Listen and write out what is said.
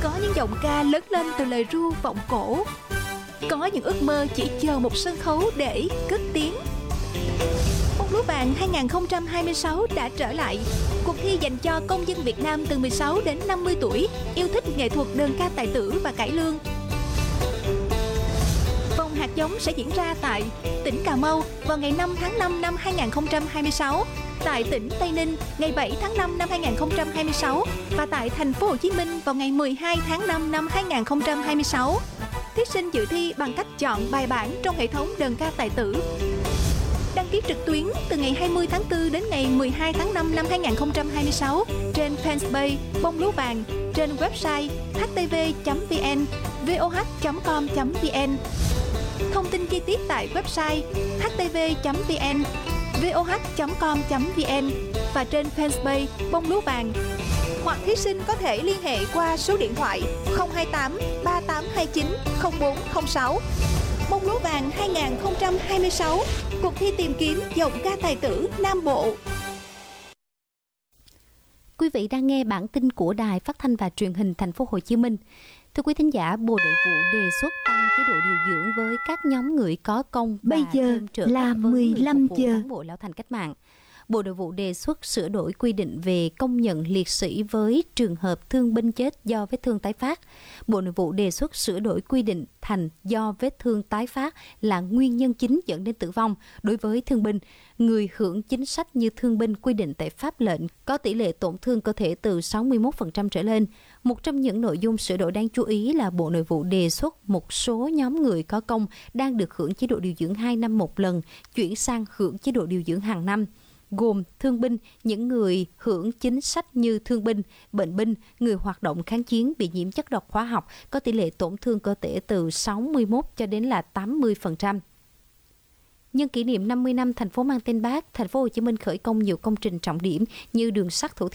Có những giọng ca lớn lên từ lời ru vọng cổ. Có những ước mơ chỉ chờ một sân khấu để cất tiếng. Bông lúa vàng 2026 đã trở lại. Cuộc thi dành cho công dân Việt Nam từ 16 đến 50 tuổi yêu thích nghệ thuật đơn ca tài tử và cải lương. Vòng hạt giống sẽ diễn ra tại tỉnh Cà Mau vào ngày 5 tháng 5 năm 2026, tại tỉnh Tây Ninh ngày 7 tháng 5 năm 2026 và tại thành phố Hồ Chí Minh vào ngày 12 tháng 5 năm 2026. Thí sinh dự thi bằng cách chọn bài bản trong hệ thống đơn ca tài tử. Đăng ký trực tuyến từ ngày 20 tháng 4 đến ngày 12 tháng 5 năm 2026 trên fanpage Bông lúa vàng, trên website htv.vn, voh.com.vn. Thông tin chi tiết tại website htv.vn, voh.com.vn và trên fanpage Bông lúa vàng. Hoặc thí sinh có thể liên hệ qua số điện thoại 028 3829 0406. Bông lúa vàng 2026, cuộc thi tìm kiếm giọng ca tài tử Nam Bộ. Quý vị đang nghe bản tin của Đài Phát thanh và Truyền hình Thành phố Hồ Chí Minh. Thưa quý thính giả, Bộ Nội vụ đề xuất tăng chế độ điều dưỡng với các nhóm người có công và bây giờ là 15 giờ. Cán bộ lão thành cách mạng. Bộ Nội vụ đề xuất sửa đổi quy định về công nhận liệt sĩ với trường hợp thương binh chết do vết thương tái phát. Bộ Nội vụ đề xuất sửa đổi quy định thành do vết thương tái phát là nguyên nhân chính dẫn đến tử vong đối với thương binh. Người hưởng chính sách như thương binh quy định tại pháp lệnh có tỷ lệ tổn thương cơ thể từ 61% trở lên. Một trong những nội dung sửa đổi đáng chú ý là Bộ Nội vụ đề xuất một số nhóm người có công đang được hưởng chế độ điều dưỡng 2 năm một lần chuyển sang hưởng chế độ điều dưỡng hàng năm, gồm thương binh, những người hưởng chính sách như thương binh, bệnh binh, người hoạt động kháng chiến bị nhiễm chất độc hóa học có tỷ lệ tổn thương cơ thể từ 61 cho đến là 80%. Nhân kỷ niệm 50 năm thành phố mang tên Bác, thành phố Hồ Chí Minh khởi công nhiều công trình trọng điểm như đường sắt Thủ